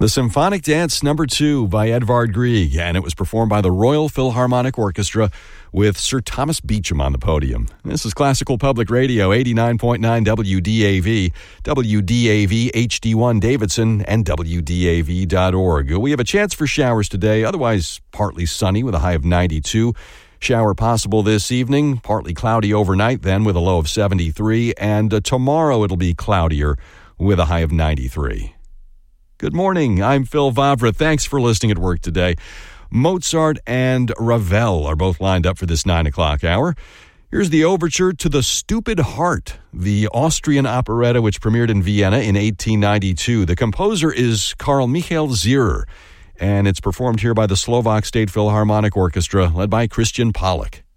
The Symphonic Dance No. 2 by Edvard Grieg, and it was performed by the Royal Philharmonic Orchestra with Sir Thomas Beecham on the podium. This is Classical Public Radio, 89.9 WDAV, WDAV HD1 Davidson, and WDAV.org. We have a chance for showers today, otherwise partly sunny with a high of 92. Shower possible this evening, partly cloudy overnight then with a low of 73, and tomorrow it'll be cloudier with a high of 93. Good morning, I'm Phil Vavra. Thanks for listening at work today. Mozart and Ravel are both lined up for this 9 o'clock hour. Here's the overture to The Stupid Heart, the Austrian operetta which premiered in Vienna in 1892. The composer is Carl Michael Zierer, and it's performed here by the Slovak State Philharmonic Orchestra, led by Christian Pollack.